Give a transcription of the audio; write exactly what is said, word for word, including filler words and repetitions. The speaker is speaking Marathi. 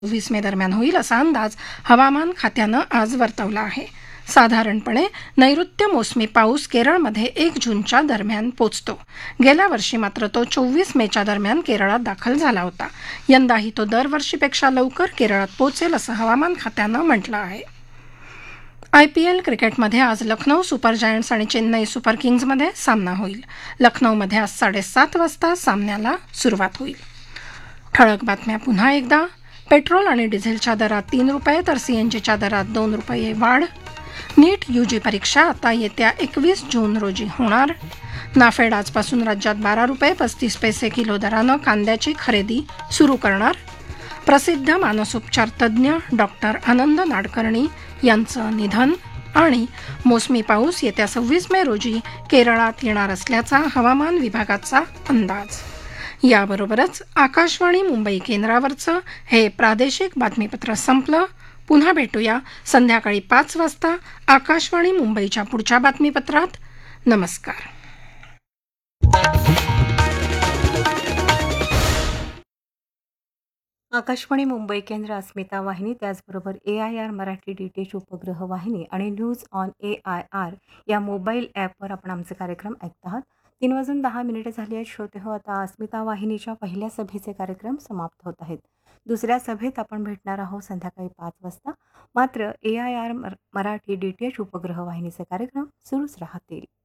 वीस मे दरम्यान होईल असा अंदाज हवामान खात्यानं आज वर्तवला आहे. साधारणपणे नैऋत्य मोसमी पाऊस केरळमध्ये एक जूनच्या दरम्यान पोचतो. गेल्या वर्षी मात्र तो चोवीस मेच्या दरम्यान केरळात दाखल झाला होता. यंदाही तो दरवर्षीपेक्षा लवकर केरळात पोचेल असं हवामान खात्यानं म्हटलं आहे. आयपीएल क्रिकेटमध्ये आज लखनौ सुपर जायंट्स आणि चेन्नई सुपर किंग्जमध्ये सामना होईल. लखनौमध्ये आज साडेसात वाजता सामन्याला सुरुवात होईल. ठळक बातम्या पुन्हा एकदा. पेट्रोल आणि डिझेलच्या दरात तीन रुपये तर सीएनजीच्या दरात दोन रुपये वाढ. नीट यूजी परीक्षा आता येत्या एकवीस जून रोजी होणार. नाफेड आजपासून राज्यात बारा रुपये पस्तीस पैसे किलो दरानं कांद्याची खरेदी सुरू करणार. प्रसिद्ध मानसोपचार तज्ज्ञ डॉक्टर आनंद नाडकर्णी यांचं निधन. आणि मोसमी पाऊस येत्या सव्वीस मे रोजी केरळात येणार असल्याचा हवामान विभागाचा अंदाज. याबरोबरच आकाशवाणी मुंबई केंद्रावरचं हे प्रादेशिक बातमीपत्र संपलं. पुन्हा भेटूया संध्याकाळी पाच वाजता आकाशवाणी मुंबईच्या पुढच्या बातमीपत्रात. नमस्कार. आकाशवाणी मुंबई केंद्र, अस्मिता वाहिनी, त्याचबरोबर ए I R Marathi D T H उपग्रह वाहिनी आणि news on A I R या मोबाईल ॲपवर आपण आमचे कार्यक्रम ऐकत आहात. तीन वाजून दहा मिनिटे झाली आहेत श्रोते हो. आता अस्मिता वाहिनीच्या पहिल्या सभेचे कार्यक्रम समाप्त होत आहेत. दुसऱ्या सभेत आपण भेटणार आहोत संध्याकाळी पाच वाजता. मात्र ए I R Marathi D T H उपग्रह वाहिनीचे कार्यक्रम सुरूच राहतील.